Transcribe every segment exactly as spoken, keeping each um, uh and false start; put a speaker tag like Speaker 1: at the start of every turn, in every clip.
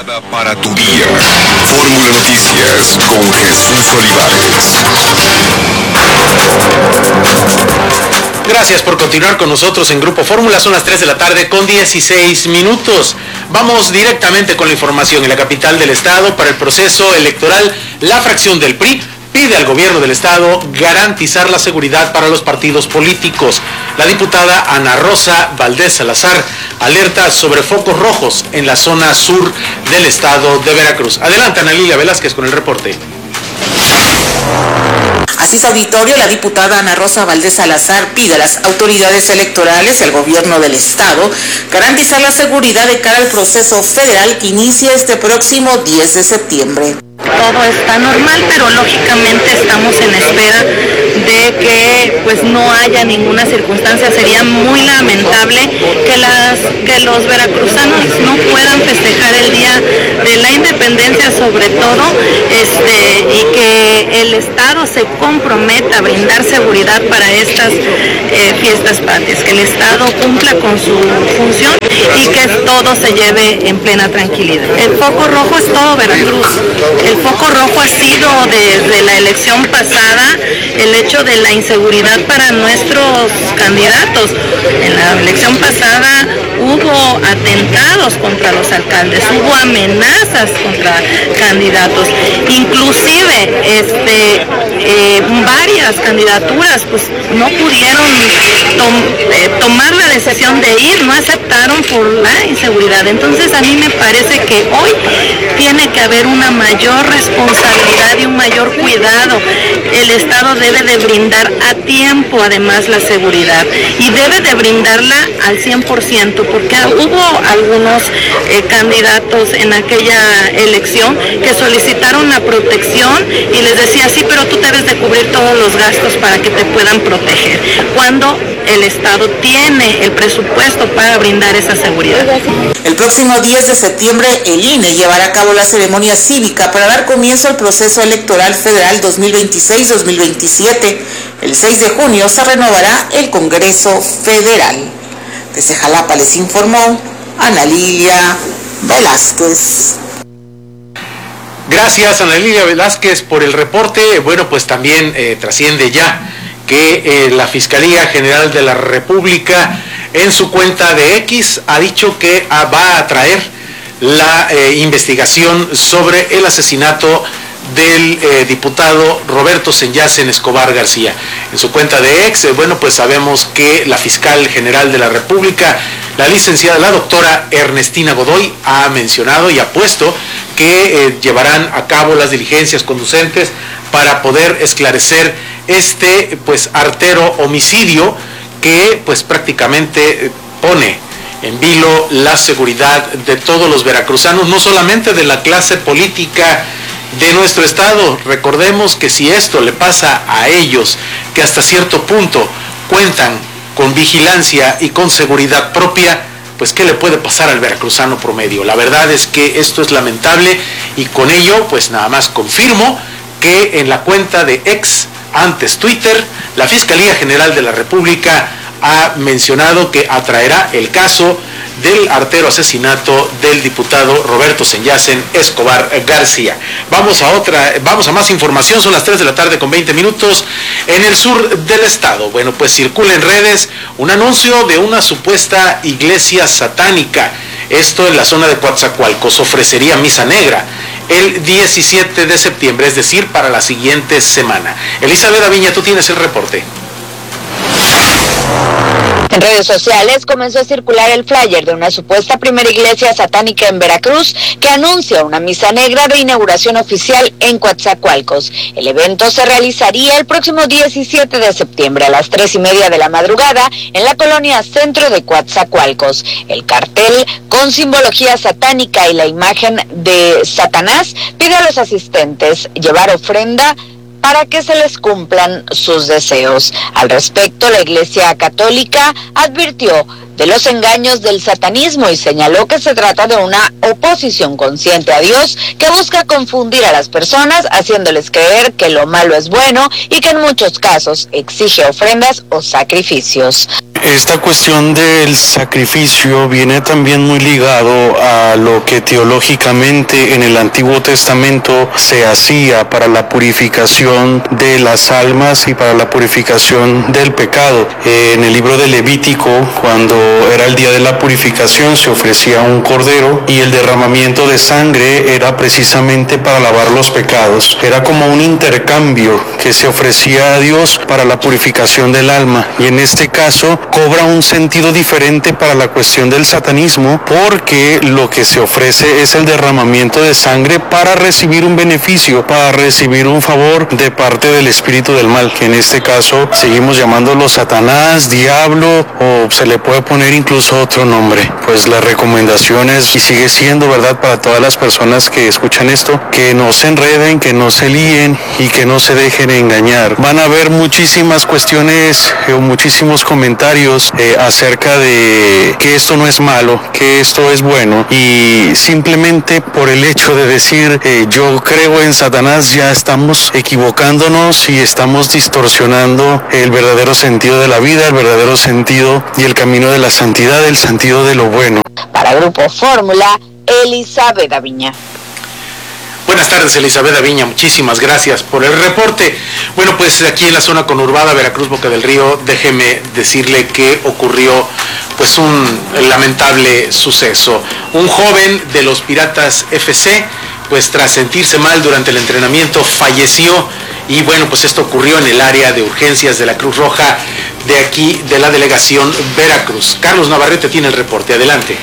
Speaker 1: Nada para tu día. Fórmula Noticias con Jesús Olivares.
Speaker 2: Gracias por continuar con nosotros en Grupo Fórmula. Son las tres de la tarde con dieciséis minutos. Vamos directamente con la información. En la capital del estado, para el proceso electoral, la fracción del P R I pide al gobierno del estado garantizar la seguridad para los partidos políticos. La diputada Ana Rosa Valdés Salazar alerta sobre focos rojos en la zona sur del estado de Veracruz. Adelante, Ana Lilia Velázquez con el reporte.
Speaker 3: Así es, auditorio, la diputada Ana Rosa Valdés Salazar pide a las autoridades electorales y al gobierno del estado garantizar la seguridad de cara al proceso federal que inicia este próximo diez de septiembre.
Speaker 4: Todo está normal, pero lógicamente estamos en espera de que pues no haya ninguna circunstancia. Sería muy lamentable que las que los veracruzanos no puedan festejar el día de la independencia, sobre todo, este y que el estado se comprometa a brindar seguridad para estas eh, fiestas patrias, que el estado cumpla con su función y que todo se lleve en plena tranquilidad. El foco rojo es todo Veracruz. El foco rojo ha sido desde la elección pasada el hecho de la inseguridad para nuestros candidatos. En la elección pasada hubo atentados contra los alcaldes, hubo amenazas contra candidatos, inclusive este eh, varias candidaturas pues no pudieron tom, eh, tomar la decisión de ir, no aceptaron por la inseguridad. Entonces a mí me parece que hoy tiene que haber una mayor responsabilidad y un mayor cuidado. El Estado debe de brindar a tiempo además la seguridad y debe de brindarla al cien por ciento, porque hubo algunos eh, candidatos en aquella elección que solicitaron la protección y les decía, sí, pero tú debes de cubrir todos los gastos para que te puedan proteger, cuando el Estado tiene el presupuesto para brindar esa seguridad.
Speaker 3: El próximo diez de septiembre, el I N E llevará a cabo la ceremonia cívica para dar comienzo al proceso electoral federal dos mil veintiséis dos mil veintisiete. El seis de junio se renovará el Congreso Federal. Desde Jalapa les informó Ana Lilia Velázquez.
Speaker 2: Gracias, Ana Lilia Velázquez, por el reporte. Bueno, pues también eh, trasciende ya que eh, la Fiscalía General de la República en su cuenta de X ha dicho que ah, va a traer la eh, investigación sobre el asesinato del eh, diputado Roberto Senyacen Escobar García. En su cuenta de X, eh, bueno, pues sabemos que la Fiscal General de la República, la licenciada, la doctora Ernestina Godoy, ha mencionado y ha puesto que eh, llevarán a cabo las diligencias conducentes para poder esclarecer este, pues, artero homicidio que, pues, prácticamente pone en vilo la seguridad de todos los veracruzanos, no solamente de la clase política de nuestro estado. Recordemos que si esto le pasa a ellos, que hasta cierto punto cuentan con vigilancia y con seguridad propia, pues ¿qué le puede pasar al veracruzano promedio? La verdad es que esto es lamentable y con ello pues nada más confirmo que en la cuenta de X, antes Twitter, la Fiscalía General de la República ha mencionado que atraerá el caso del artero asesinato del diputado Roberto Senyacen Escobar García. Vamos a otra, vamos a más información, son las tres de la tarde con veinte minutos en el sur del estado. Bueno, pues circula en redes un anuncio de una supuesta iglesia satánica. Esto en la zona de Coatzacoalcos ofrecería misa negra el diecisiete de septiembre, es decir, para la siguiente semana. Elizabeth Aviña, tú tienes el reporte.
Speaker 5: En redes sociales comenzó a circular el flyer de una supuesta primera iglesia satánica en Veracruz que anuncia una misa negra de inauguración oficial en Coatzacoalcos. El evento se realizaría el próximo diecisiete de septiembre a las tres y media de la madrugada en la colonia centro de Coatzacoalcos. El cartel con simbología satánica y la imagen de Satanás pide a los asistentes llevar ofrenda para que se les cumplan sus deseos. Al respecto, la Iglesia Católica advirtió de los engaños del satanismo y señaló que se trata de una oposición consciente a Dios que busca confundir a las personas haciéndoles creer que lo malo es bueno y que en muchos casos exige ofrendas o sacrificios.
Speaker 6: esta cuestión del sacrificio viene también muy ligado a lo que teológicamente en el Antiguo Testamento se hacía para la purificación de las almas y para la purificación del pecado. Eh, en el libro de Levítico, cuando era el día de la purificación, se ofrecía un cordero y el derramamiento de sangre era precisamente para lavar los pecados. Era como un intercambio que se ofrecía a Dios para la purificación del alma, y en este caso cobra un sentido diferente para la cuestión del satanismo, porque lo que se ofrece es el derramamiento de sangre para recibir un beneficio, para recibir un favor de parte del espíritu del mal, que en este caso seguimos llamándolo Satanás, diablo, o se le puede poner incluso otro nombre. Pues la recomendación es, y sigue siendo verdad para todas las personas que escuchan esto, que no se enreden, que no se líen y que no se dejen engañar. Van a haber muchísimas cuestiones o eh, muchísimos comentarios eh, acerca de que esto no es malo, que esto es bueno, y simplemente por el hecho de decir eh, yo creo en Satanás ya estamos equivocándonos y estamos distorsionando el verdadero sentido de la vida, el verdadero sentido y el camino de la santidad, el sentido de lo bueno.
Speaker 5: Para Grupo Fórmula, Elizabeth Aviña.
Speaker 2: Buenas tardes, Elizabeth Aviña, muchísimas gracias por el reporte. Bueno, pues aquí en la zona conurbada Veracruz, Boca del Río, déjeme decirle que ocurrió pues un lamentable suceso. Un joven de los Piratas F C, pues tras sentirse mal durante el entrenamiento, falleció, y bueno, pues esto ocurrió en el área de urgencias de la Cruz Roja de aquí, de la delegación Veracruz. Carlos Navarrete tiene el reporte, adelante.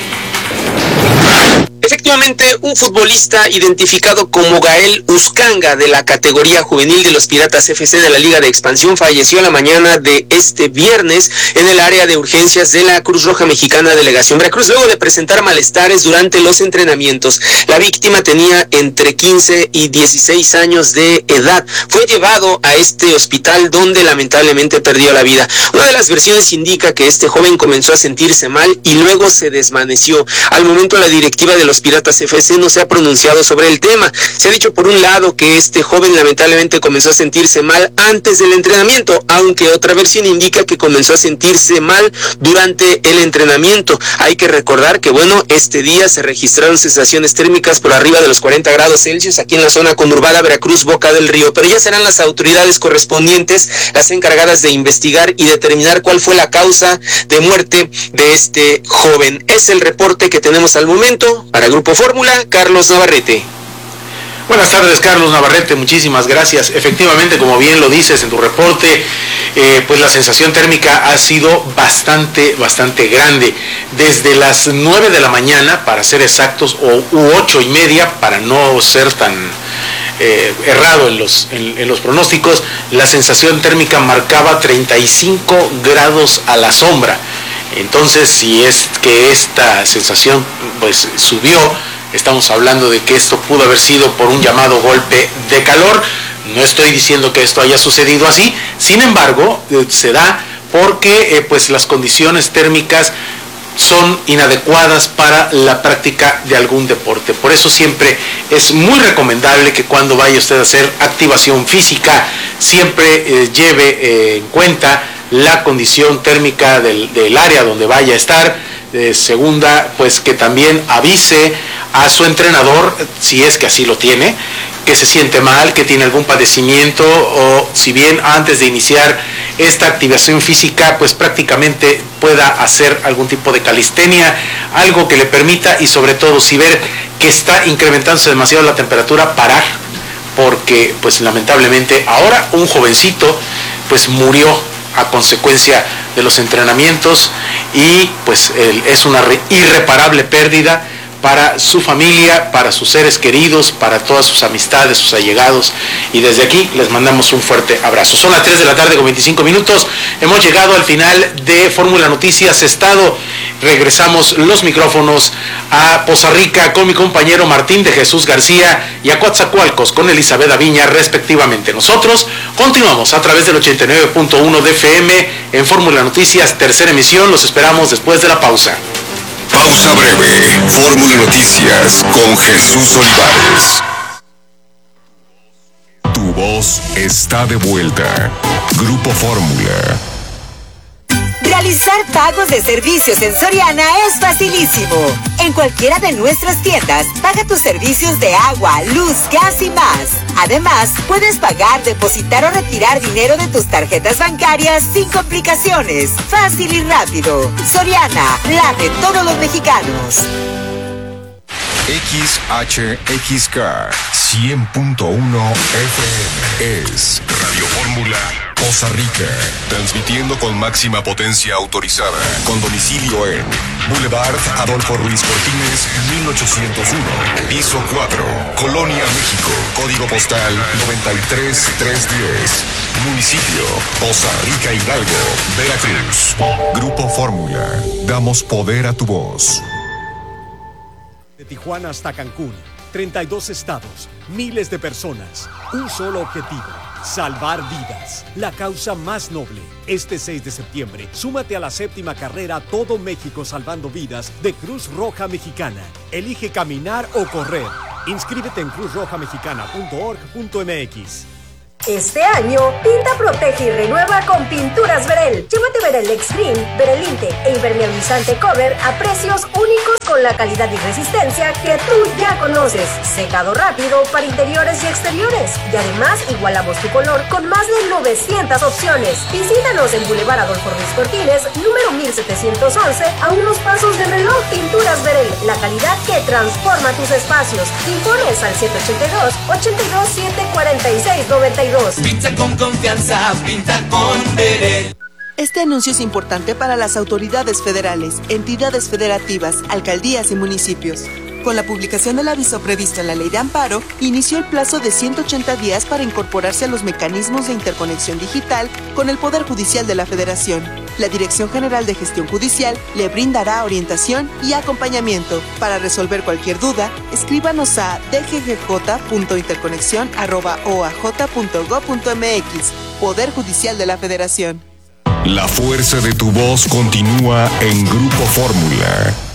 Speaker 7: Efectivamente, un futbolista identificado como Gael Uscanga de la categoría juvenil de los Piratas F C de la Liga de Expansión falleció la mañana de este viernes en el área de urgencias de la Cruz Roja Mexicana Delegación Veracruz, luego de presentar malestares durante los entrenamientos. La víctima tenía entre quince y dieciséis años de edad. Fue llevado a este hospital donde lamentablemente perdió la vida. Una de las versiones indica que este joven comenzó a sentirse mal y luego se desvaneció. Al momento, la directiva de los Piratas F C no se ha pronunciado sobre el tema. Se ha dicho por un lado que este joven lamentablemente comenzó a sentirse mal antes del entrenamiento, aunque otra versión indica que comenzó a sentirse mal durante el entrenamiento. Hay que recordar que bueno, este día se registraron sensaciones térmicas por arriba de los cuarenta grados Celsius aquí en la zona conurbada Veracruz, Boca del Río, pero ya serán las autoridades correspondientes las encargadas de investigar y determinar cuál fue la causa de muerte de este joven. Es el reporte que tenemos al momento. Para Grupo Fórmula, Carlos Navarrete.
Speaker 2: Buenas tardes, Carlos Navarrete, muchísimas gracias. Efectivamente, como bien lo dices en tu reporte, eh, pues la sensación térmica ha sido bastante, bastante grande. Desde las nueve de la mañana, para ser exactos, o u ocho y media, para no ser tan eh, errado en los, en, en los pronósticos, la sensación térmica marcaba treinta y cinco grados a la sombra. Entonces, si es que esta sensación pues subió, estamos hablando de que esto pudo haber sido por un llamado golpe de calor. No estoy diciendo que esto haya sucedido así, sin embargo, eh, se da porque eh, pues las condiciones térmicas son inadecuadas para la práctica de algún deporte. Por eso siempre es muy recomendable que cuando vaya usted a hacer activación física, siempre eh, lleve eh, en cuenta la condición térmica del, del área donde vaya a estar. Eh, segunda, pues que también avise a su entrenador, si es que así lo tiene, que se siente mal, que tiene algún padecimiento, o si bien antes de iniciar esta activación física, pues prácticamente pueda hacer algún tipo de calistenia, algo que le permita, y sobre todo si ver que está incrementándose demasiado la temperatura, parar, porque pues lamentablemente ahora un jovencito pues murió a consecuencia de los entrenamientos, y pues el, es una re, irreparable pérdida para su familia, para sus seres queridos, para todas sus amistades, sus allegados, y desde aquí les mandamos un fuerte abrazo. Son las tres de la tarde con veinticinco minutos, hemos llegado al final de Fórmula Noticias Estado. Regresamos los micrófonos a Poza Rica con mi compañero Martín de Jesús García y a Coatzacoalcos con Elizabeth Aviña respectivamente. Nosotros continuamos a través del ochenta y nueve punto uno de F M en Fórmula Noticias, tercera emisión. Los esperamos después de la pausa.
Speaker 1: Pausa breve. Fórmula Noticias con Jesús Olivares. Tu voz está de vuelta. Grupo Fórmula.
Speaker 8: Realizar pagos de servicios en Soriana es facilísimo. En cualquiera de nuestras tiendas, paga tus servicios de agua, luz, gas y más. Además, puedes pagar, depositar o retirar dinero de tus tarjetas bancarias sin complicaciones. Fácil y rápido. Soriana, la de todos los mexicanos.
Speaker 1: X H X K cien punto uno F M es Radio Fórmula Poza Rica, transmitiendo con máxima potencia autorizada, con domicilio en Boulevard Adolfo Ruiz Cortines, mil ochocientos uno, piso cuatro, Colonia, México, código postal noventa y tres mil trescientos diez, municipio Poza Rica, Hidalgo, Veracruz. Grupo Fórmula, damos poder a tu voz.
Speaker 9: De Tijuana hasta Cancún, treinta y dos estados, miles de personas, un solo objetivo, salvar vidas, la causa más noble. Este seis de septiembre, súmate a la séptima carrera Todo México Salvando Vidas de Cruz Roja Mexicana. Elige caminar o correr. Inscríbete en cruz roja mexicana punto org punto m x.
Speaker 10: Este año, pinta, protege y renueva con Pinturas Verel. Llévate Verel Extreme, Verelinte e impermeabilizante cover a precios únicos con la calidad y resistencia que tú ya conoces. Secado rápido para interiores y exteriores. Y además igualamos tu color con más de novecientas opciones. Visítanos en Boulevard Adolfo Ruiz Cortines, número mil setecientos once, a unos pasos de reloj. Pinturas Verel, la calidad que transforma tus espacios. Informes al siete ocho dos, ocho dos siete, cuatro seis nueve dos.
Speaker 11: Pinta con confianza, pinta con Verel.
Speaker 12: Este anuncio es importante para las autoridades federales, entidades federativas, alcaldías y municipios. Con la publicación del aviso previsto en la Ley de Amparo, inició el plazo de ciento ochenta días para incorporarse a los mecanismos de interconexión digital con el Poder Judicial de la Federación. La Dirección General de Gestión Judicial le brindará orientación y acompañamiento. Para resolver cualquier duda, escríbanos a d g g j punto interconexión arroba o a j punto gob punto m x. Poder Judicial de la Federación.
Speaker 1: La fuerza de tu voz continúa en Grupo Fórmula.